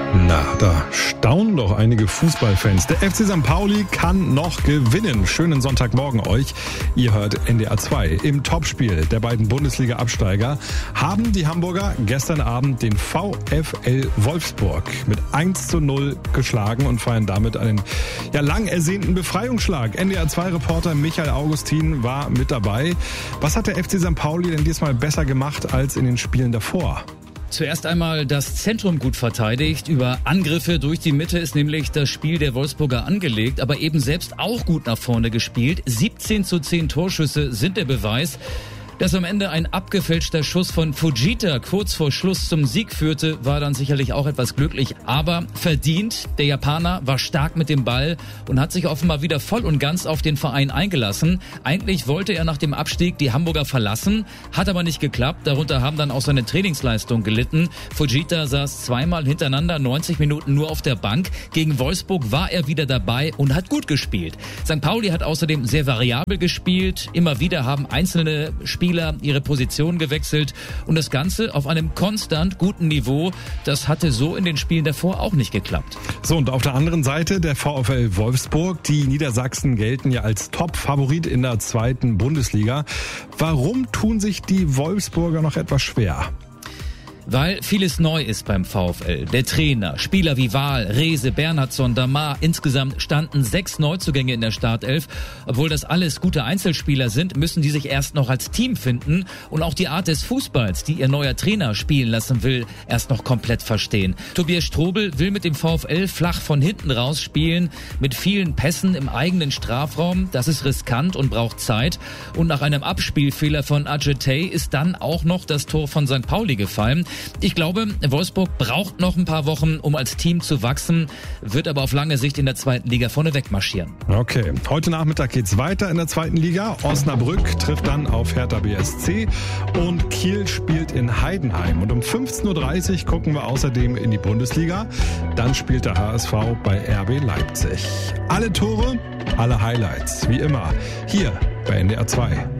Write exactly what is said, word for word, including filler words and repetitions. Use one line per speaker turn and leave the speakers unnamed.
Na, da staunen doch einige Fußballfans. Der F C Sankt Pauli kann noch gewinnen. Schönen Sonntagmorgen euch. Ihr hört N D R zwei. Im Topspiel der beiden Bundesliga-Absteiger haben die Hamburger gestern Abend den VfL Wolfsburg mit eins zu null geschlagen und feiern damit einen ja, lang ersehnten Befreiungsschlag. N D R zwei Reporter Michael Augustin war mit dabei. Was hat der F C Sankt Pauli denn diesmal besser gemacht als in den Spielen davor?
Zuerst einmal das Zentrum gut verteidigt. Über Angriffe durch die Mitte ist nämlich das Spiel der Wolfsburger angelegt, aber eben selbst auch gut nach vorne gespielt. siebzehn zu zehn Torschüsse sind der Beweis. Dass am Ende ein abgefälschter Schuss von Fujita kurz vor Schluss zum Sieg führte, war dann sicherlich auch etwas glücklich, aber verdient. Der Japaner war stark mit dem Ball und hat sich offenbar wieder voll und ganz auf den Verein eingelassen. Eigentlich wollte er nach dem Abstieg die Hamburger verlassen, hat aber nicht geklappt. Darunter haben dann auch seine Trainingsleistungen gelitten. Fujita saß zweimal hintereinander neunzig Minuten nur auf der Bank. Gegen Wolfsburg war er wieder dabei und hat gut gespielt. Sankt Pauli hat außerdem sehr variabel gespielt. Immer wieder haben einzelne Spieler ihre Position gewechselt und das Ganze auf einem konstant guten Niveau. Das hatte so in den Spielen davor auch nicht geklappt.
So, und auf der anderen Seite der VfL Wolfsburg. Die Niedersachsen gelten ja als Top-Favorit in der zweiten Bundesliga. Warum tun sich die Wolfsburger noch etwas schwer?
Weil vieles neu ist beim VfL. Der Trainer, Spieler wie Wahl, Rehse, Bernhardsson, Damar. Insgesamt standen sechs Neuzugänge in der Startelf. Obwohl das alles gute Einzelspieler sind, müssen die sich erst noch als Team finden und auch die Art des Fußballs, die ihr neuer Trainer spielen lassen will, erst noch komplett verstehen. Tobias Strobel will mit dem VfL flach von hinten raus spielen, mit vielen Pässen im eigenen Strafraum. Das ist riskant und braucht Zeit. Und nach einem Abspielfehler von Adjetey ist dann auch noch das Tor von Sankt Pauli gefallen. Ich glaube, Wolfsburg braucht noch ein paar Wochen, um als Team zu wachsen, wird aber auf lange Sicht in der zweiten Liga vorne wegmarschieren.
Okay, heute Nachmittag geht's weiter in der zweiten Liga. Osnabrück trifft dann auf Hertha B S C und Kiel spielt in Heidenheim. Und um fünfzehn Uhr dreißig gucken wir außerdem in die Bundesliga. Dann spielt der H S V bei R B Leipzig. Alle Tore, alle Highlights, wie immer, hier bei N D R zwei.